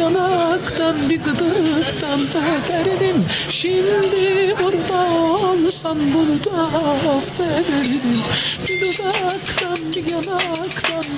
yanaktan bir gıdıktan beterdim. Şimdi burada olsam bunu da affederdim. Bir dudaktan bir yanaktan